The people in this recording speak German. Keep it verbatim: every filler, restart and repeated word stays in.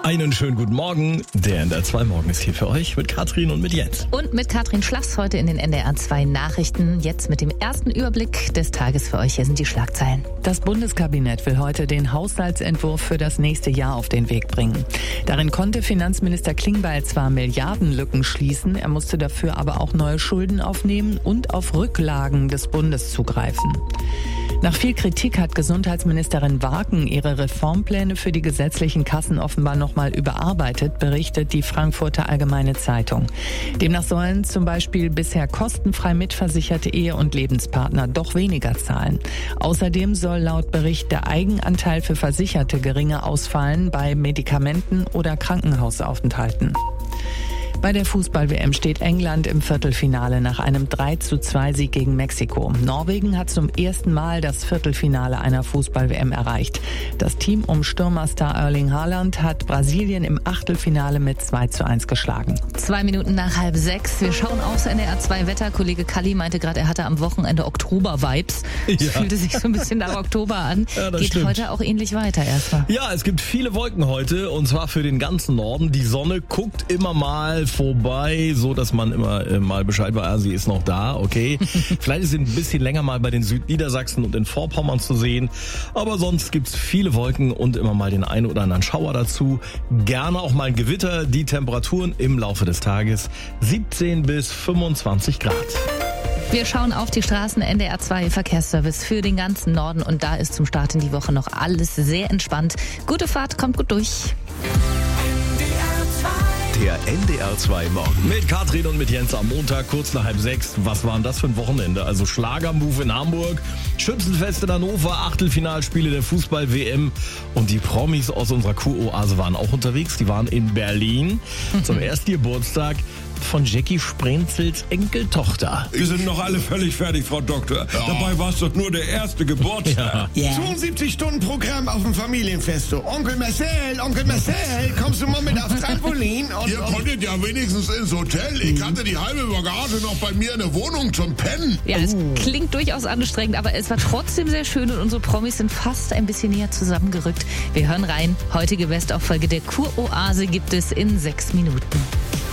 Einen schönen guten Morgen. Der N D R zwei Morgen ist hier für euch mit Katrin und mit Jens. Und mit Katrin Schlass heute in den N D R zwei Nachrichten. Jetzt mit dem ersten Überblick des Tages für euch. Hier sind die Schlagzeilen. Das Bundeskabinett will heute den Haushaltsentwurf für das nächste Jahr auf den Weg bringen. Darin konnte Finanzminister Klingbeil zwar Milliardenlücken schließen, er musste dafür aber auch neue Schulden aufnehmen und auf Rücklagen des Bundes zugreifen. Nach viel Kritik hat Gesundheitsministerin Warken ihre Reformpläne für die gesetzlichen Kassen offenbar nochmal überarbeitet, berichtet die Frankfurter Allgemeine Zeitung. Demnach sollen zum Beispiel bisher kostenfrei mitversicherte Ehe- und Lebenspartner doch weniger zahlen. Außerdem soll laut Bericht der Eigenanteil für Versicherte geringer ausfallen bei Medikamenten oder Krankenhausaufenthalten. Bei der Fußball-W M steht England im Viertelfinale nach einem drei zu zwei Sieg gegen Mexiko. Norwegen hat zum ersten Mal das Viertelfinale einer Fußball-W M erreicht. Das Team um Stürmerstar Erling Haaland hat Brasilien im Achtelfinale mit zwei zu eins geschlagen. Zwei Minuten nach halb sechs. Wir schauen aufs N D R zwei Wetter. Kollege Kalli meinte gerade, er hatte am Wochenende Oktober-Vibes. Es ja. fühlte sich so ein bisschen nach Oktober an. Ja, Geht stimmt. heute auch ähnlich weiter erstmal. Ja, es gibt viele Wolken heute und zwar für den ganzen Norden. Die Sonne guckt immer mal vorbei, so dass man immer äh, mal Bescheid weiß, ah, sie ist noch da, okay. Vielleicht ist sie ein bisschen länger mal bei den Südniedersachsen und in Vorpommern zu sehen, aber sonst gibt's viele Wolken und immer mal den einen oder anderen Schauer dazu. Gerne auch mal ein Gewitter. Die Temperaturen im Laufe des Tages siebzehn bis fünfundzwanzig Grad. Wir schauen auf die Straßen. N D R zwei Verkehrsservice für den ganzen Norden und da ist zum Start in die Woche noch alles sehr entspannt. Gute Fahrt, kommt gut durch. Der N D R zwei Morgen. Mit Katrin und mit Jens am Montag, kurz nach halb sechs. Was war denn das für ein Wochenende? Also Schlagermove in Hamburg, Schützenfest in Hannover, Achtelfinalspiele der Fußball-W M und die Promis aus unserer Kuroase waren auch unterwegs. Die waren in Berlin zum ersten Geburtstag von Jackie Sprenzels Enkeltochter. Wir sind noch alle völlig fertig, Frau Doktor. Ja. Dabei war es doch nur der erste Geburtstag. Ja. Yeah. zweiundsiebzig Stunden Programm auf dem Familienfest. Onkel Marcel, Onkel Marcel, kommst du mal mit aufs Trampolin? Und, Ihr konntet ja wenigstens ins Hotel. Ich hatte die halbe Bagage noch bei mir in der Wohnung zum Pennen. Ja, es uh. klingt durchaus anstrengend, aber es war trotzdem sehr schön und unsere Promis sind fast ein bisschen näher zusammengerückt. Wir hören rein. Heutige Best-of-Folge der Kuroase gibt es in sechs Minuten.